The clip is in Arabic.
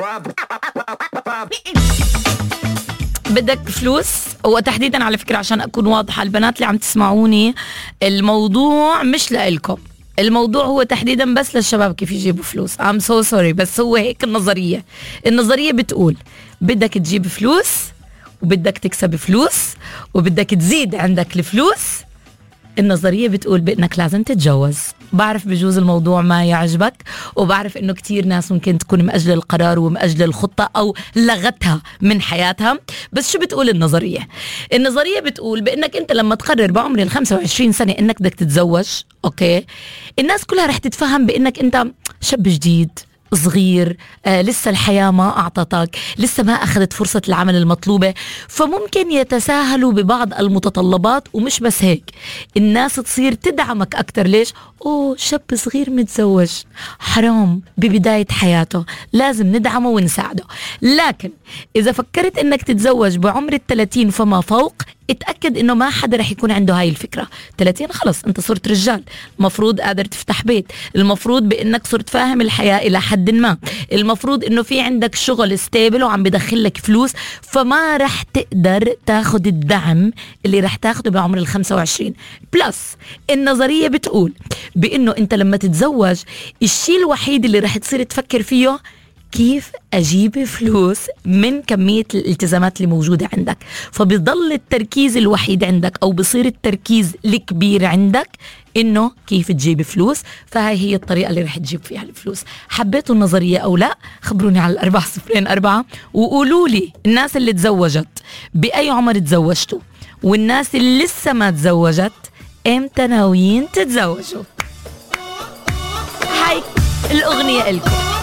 بدك فلوس. وتحديدا على فكرة عشان أكون واضحة، البنات اللي عم تسمعوني، الموضوع مش لإلكم، الموضوع هو تحديدا بس للشباب كيف يجيبوا فلوس. I'm so sorry، بس هو هيك النظرية بتقول بدك تجيب فلوس وبدك تكسب فلوس وبدك تزيد عندك الفلوس. النظرية بتقول بأنك لازم تتجوز. بعرف بجوز الموضوع ما يعجبك، وبعرف انه كتير ناس ممكن تكون مأجل القرار ومأجل الخطة او لغتها من حياتها. بس شو بتقول النظرية؟ النظرية بتقول بأنك انت لما تقرر بعمر 25 سنة انك بدك تتزوج، اوكي، الناس كلها رح تتفهم بأنك انت شاب جديد صغير، لسه الحياة ما أعطتك، لسه ما أخذت فرصة العمل المطلوبة، فممكن يتساهلوا ببعض المتطلبات. ومش بس هيك، الناس تصير تدعمك أكتر. ليش؟ أوه، شاب صغير متزوج، حرام ببداية حياته، لازم ندعمه ونساعده. لكن إذا فكرت إنك تتزوج بعمر 30 فما فوق، اتأكد إنه ما حدا رح يكون عنده هاي الفكرة. 30 خلص أنت صرت رجال، المفروض قادر تفتح بيت، المفروض بإنك صرت فاهم الحياة إلى حد ما، المفروض إنه في عندك شغل ستيبل وعم بدخلك فلوس، فما رح تقدر تاخد الدعم اللي رح تاخده بعمر 25 بلس. النظرية بتقول بإنه أنت لما تتزوج الشيء الوحيد اللي رح تصير تفكر فيه كيف أجيب فلوس من كمية الالتزامات اللي موجودة عندك، فبيضل التركيز الوحيد عندك أو بصير التركيز الكبير عندك إنه كيف تجيب فلوس. فهاي هي الطريقة اللي رح تجيب فيها الفلوس. حبيتوا النظرية أو لا؟ خبروني على 4004 وقولوا لي الناس اللي تزوجت بأي عمر تزوجتوا، والناس اللي لسه ما تزوجت امتى ناويين تتزوجوا. هاي الأغنية إلكم.